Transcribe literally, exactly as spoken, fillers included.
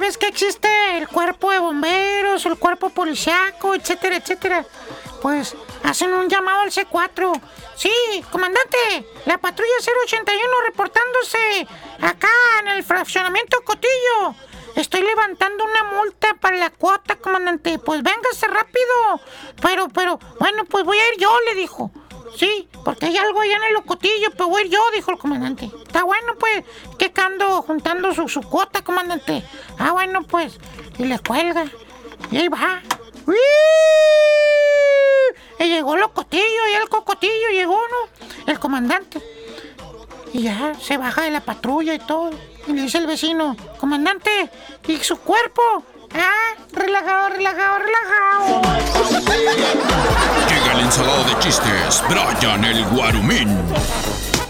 ves que existe el cuerpo de bomberos, el cuerpo policiaco, etcétera, etcétera. Pues hacen un llamado al C cuatro. Sí, comandante, la patrulla cero ochenta y uno reportándose acá en el fraccionamiento Cotillo. Estoy levantando una multa para la cuota, comandante. Pues véngase rápido. Pero, pero, bueno, pues voy a ir yo, le dijo. Sí, porque hay algo allá en el Cotillo, pero voy a ir yo, dijo el comandante. Está bueno, pues, que ando juntando su, su cuota, comandante. Ah, bueno, pues, y le cuelga. Y ahí va. ¡Uy! Y llegó el Cotillo, y el Cocotillo llegó, ¿no? El comandante. Y ya se baja de la patrulla y todo. Y le dice el vecino, comandante, ¿y su cuerpo? Ah, relajado, relajado, relajado. Llega el ensalado de chistes, Brian el Guarumín.